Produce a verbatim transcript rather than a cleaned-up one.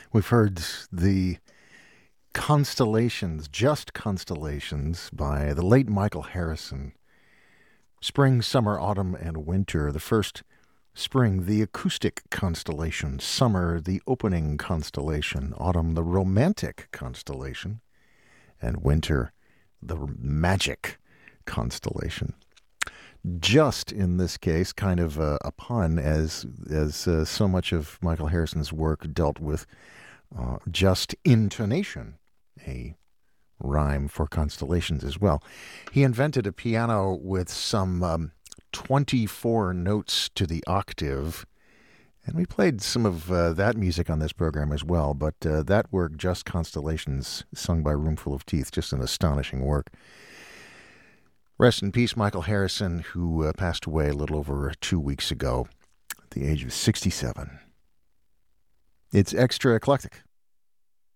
We've heard the Constellations, Just Constellations, by the late Michael Harrison. Spring, Summer, Autumn, and Winter. The first spring, the acoustic constellation. Summer, the opening constellation. Autumn, the romantic constellation. And winter, the magic constellation. Just in this case, kind of a, a pun, as as uh, so much of Michael Harrison's work dealt with uh, just intonation, a rhyme for constellations as well. He invented a piano with some um, twenty-four notes to the octave, and we played some of uh, that music on this program as well, but uh, that work, Just Constellations, sung by Roomful of Teeth, just an astonishing work. Rest in peace, Michael Harrison, who uh, passed away a little over two weeks ago at the age of sixty-seven. It's Extra Eclectic